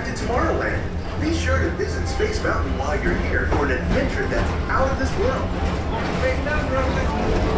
to Tomorrowland. Be sure to visit Space Mountain while you're here for an adventure that's out of this world. Big number of